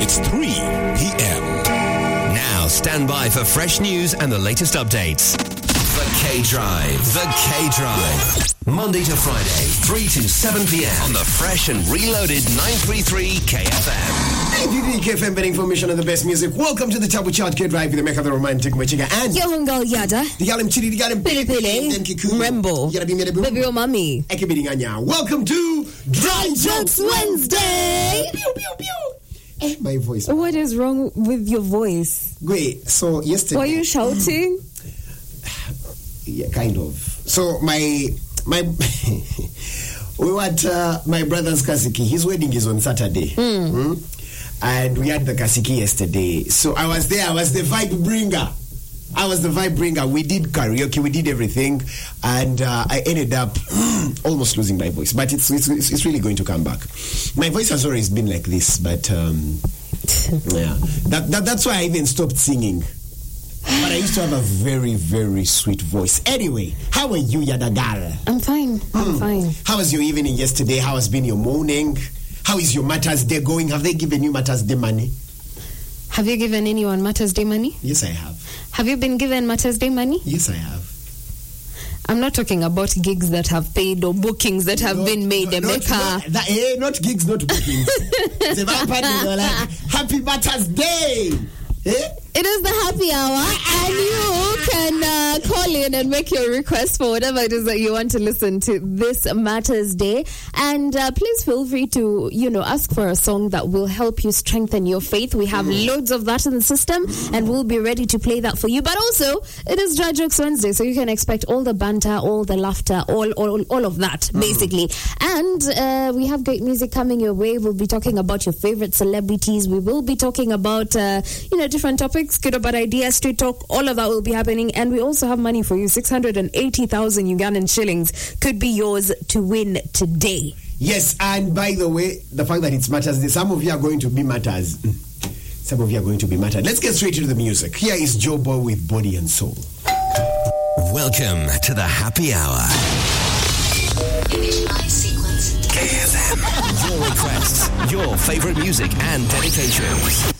It's 3 p.m. Now stand by for fresh news and the latest updates. The K-Drive. The K-Drive. Monday to Friday, 3 to 7 p.m. on the fresh and reloaded 933 KFM. 933 KFM, better information on the best music. Welcome to the Tabu Chart K-Drive with the Mecca the Romantic Machiga and Yohungal Yada. The Yalim Chili, the Yalim Pili Rembo. Baby your mommy. Welcome to Dry Jokes Wednesday. Pew, pew, pew. My voice. What is wrong with your voice? Great. So yesterday. Were you shouting? Yeah, kind of. So my we were at my brother's Kasiki. His wedding is on Saturday. And we had the Kasiki yesterday. So I was there. I was the vibe bringer. We did karaoke. We did everything. And I ended up almost losing my voice. But it's really going to come back. My voice has always been like this. But yeah, that's why I even stopped singing. But I used to have a very, very sweet voice. Anyway, how are you, Yadagal? I'm fine. I'm fine. How was your evening yesterday? How has been your morning? How is your Matters Day going? Have they given you Matters Day money? Have you given anyone Matters Day money? Yes, I have. Have you been given Matters Day money? Yes, I have. I'm not talking about gigs that have paid or bookings that have been made. Not gigs, not bookings. Happy Matters Day! It is the happy hour, and you can call in and make your request for whatever it is that you want to listen to this Matters Day. And please feel free to, ask for a song that will help you strengthen your faith. We have loads of that in the system, and we'll be ready to play that for you. But also, it is Dry Jokes Wednesday, so you can expect all the banter, all the laughter, all of that, basically. And we have great music coming your way. We'll be talking about your favorite celebrities. We will be talking about, different topics. Good or bad ideas, street talk, all of that will be happening. And we also have money for you. 680,000 Ugandan shillings could be yours to win today. Yes, and by the way, the fact that it's Matters Day, some of you are going to be Matters. Some of you are going to be Matters. Let's get straight into the music. Here is Joe Boy with Body and Soul. Welcome to the happy hour. Initialize sequence. KFM. Your requests, your favorite music and dedications.